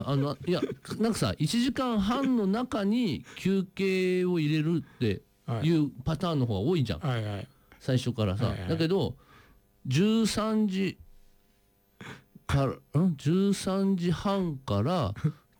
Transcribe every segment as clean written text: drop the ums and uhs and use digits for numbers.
いやなんかさ1時間半の中に休憩を入れるっていうパターンの方が多いじゃん、 はいはい最初からさ、 はいはいだけど13時から13時半から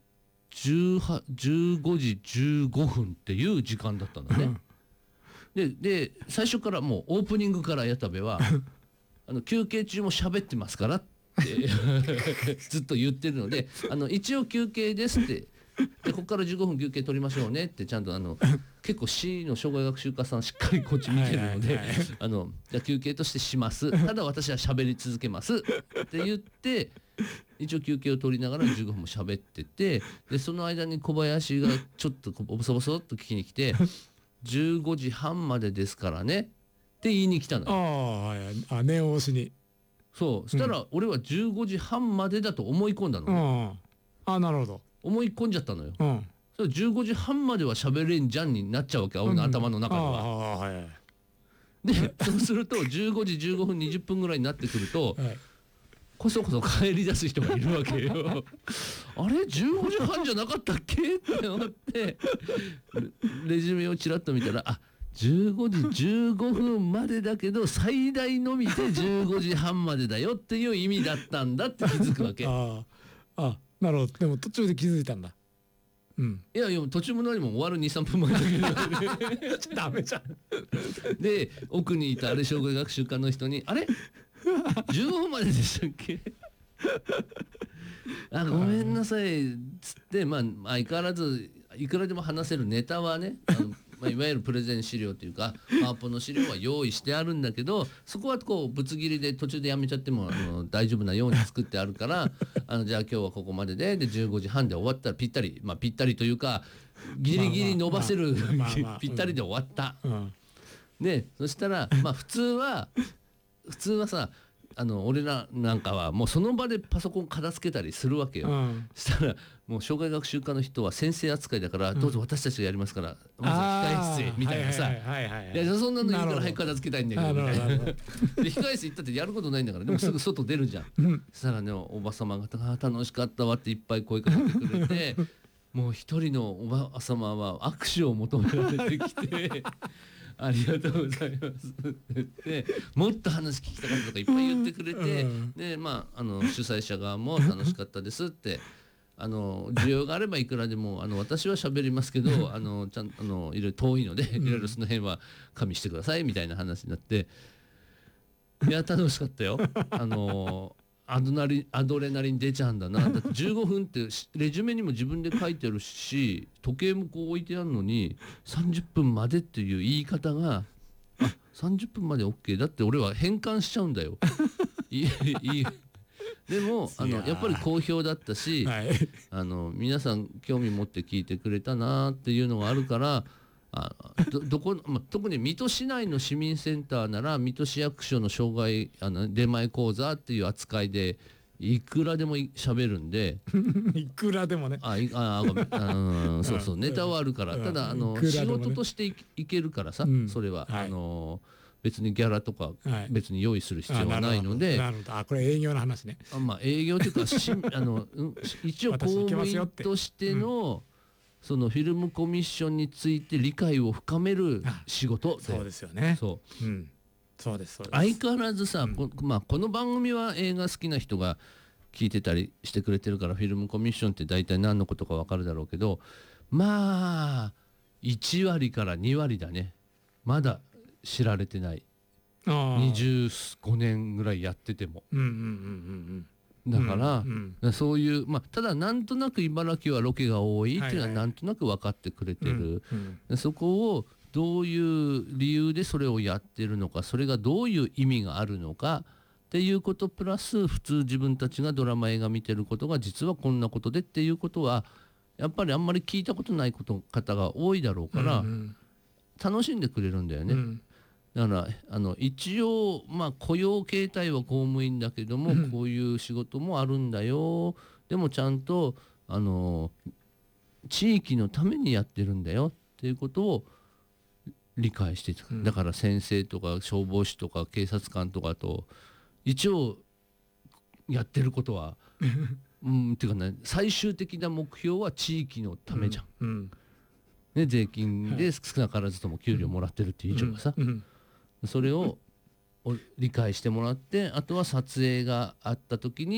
15時15分っていう時間だったんだね。で最初からもうオープニングから矢田部は休憩中も喋ってますからってずっと言ってるので一応休憩ですってでここから15分休憩取りましょうねってちゃんと結構市の障害学習課さんしっかりこっち見てるのでじゃあ休憩としてしますただ私は喋り続けますって言って一応休憩を取りながら15分も喋っててでその間に小林がちょっとボソボソっと聞きに来て15時半までですからねって言いに来たの。 念を押しに。 そうしたら俺は15時半までだと思い込んだの、 なるほど思い込んじゃったのよ、それ15時半までは喋れんじゃんになっちゃうわけ俺の頭の中では、でそうすると15時15分20分ぐらいになってくると、こそこそ帰り出す人がいるわけよあれ15時半じゃなかったっけって思ってレジュメをちらっと見たら15時15分までだけど最大のみで15時半までだよっていう意味だったんだって気づくわけなるほど。でも途中で気づいたんだ。 いや途中も何も終わる 2,3 分前だけどダメじゃんで奥にいた障害学習課の人にあれ15分まででしたっけごめんなさいっつって相変わらずいくらでも話せるネタはねいわゆるプレゼン資料というかパワポの資料は用意してあるんだけどそこはこうぶつ切りで途中でやめちゃっても大丈夫なように作ってあるからじゃあ今日はここまでで15時半で終わったらぴったりぴったりというかギリギリ伸ばせるぴったりで終わった、でそしたら普通はさ俺らなんかはもうその場でパソコン片付けたりするわけよ、そしたらもう障害学習課の人は先生扱いだからどうぞ私たちがやりますからまずは控え室へみたいなさいやそんなのいいから早く片付けたいんだけどみたいなで控え室行ったってやることないんだからでもすぐ外出るじゃん、そしたらねおば様方が楽しかったわっていっぱい声かけてくれてもう一人のおば様は握手を求められてきてありがとうございますって言ってもっと話聞きたかったとかいっぱい言ってくれて、で主催者側も楽しかったですって需要があればいくらでも私は喋りますけどちゃんいろいろ遠いのでいろいろその辺は加味してくださいみたいな話になっていや楽しかったよアドレナリン出ちゃうんだなだって15分ってレジュメにも自分で書いてるし時計もこう置いてあるのに30分までっていう言い方が30分まで OK だって俺は変換しちゃうんだよでもやっぱり好評だったし、皆さん興味持って聞いてくれたなっていうのがあるから特に水戸市内の市民センターなら水戸市役所の障害出前講座っていう扱いでいくらでも喋るんでいくらでもねそうそうネタはあるからただ仕事としていけるからさそれは別にギャラとか別に用意する必要はないのでこれ営業の話ね営業というか一応公務員としてのそのフィルムコミッションについて理解を深める仕事でそうですよねそうです相変わらずさこの番組は映画好きな人が聞いてたりしてくれてるからフィルムコミッションって大体何のことか分かるだろうけど1割から2割だねまだ知られてない25年ぐらいやっててもだからそういうただなんとなく茨城はロケが多いっていうのはなんとなく分かってくれてるそこをどういう理由でそれをやってるのかそれがどういう意味があるのかっていうことプラス普通自分たちがドラマ映画見てることが実はこんなことでっていうことはやっぱりあんまり聞いたことない方が多いだろうから楽しんでくれるんだよね。だから一応雇用形態は公務員だけどもこういう仕事もあるんだよでもちゃんと地域のためにやってるんだよっていうことを理解してだから先生とか消防士とか警察官とかと一応やってることはていうかね、最終的な目標は地域のためじゃん、 うんね、税金で少なからずとも給料もらってるっていう以上はさ、 うんそれを理解してもらって、あとは撮影があった時に